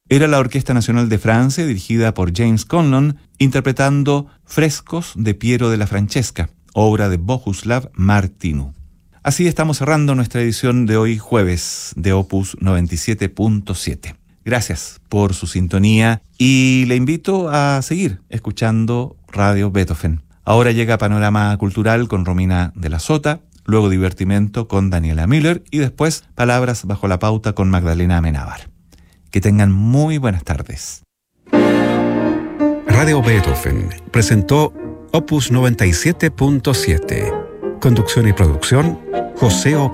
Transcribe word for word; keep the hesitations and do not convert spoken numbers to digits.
Era la Orquesta Nacional de Francia, dirigida por James Conlon, interpretando Frescos de Piero de la Francesca, obra de Bohuslav Martinu. Así estamos cerrando nuestra edición de hoy jueves de Opus noventa y siete punto siete. Gracias por su sintonía y le invito a seguir escuchando Radio Beethoven. Ahora llega Panorama Cultural con Romina de la Sota, luego Divertimento con Daniela Müller y después Palabras bajo la pauta con Magdalena Amenábar. Que tengan muy buenas tardes. Radio Beethoven presentó Opus noventa y siete punto siete. Conducción y producción, José Opa.